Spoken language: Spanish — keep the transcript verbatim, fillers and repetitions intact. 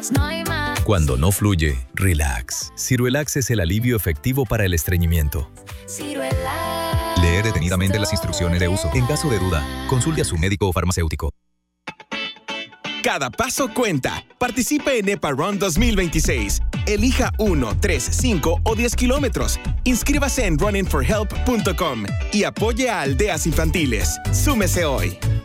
no hay más. Cuando no fluye, relax. Ciruelax es el alivio efectivo para el estreñimiento. Ciruelax. Lee detenidamente las instrucciones de uso. En caso de duda, consulte a su médico o farmacéutico. Cada paso cuenta. Participe en EPA Run dos mil veintiséis. Elija uno, tres, cinco o diez kilómetros. Inscríbase en running for help punto com y apoye a aldeas infantiles. Súmese hoy.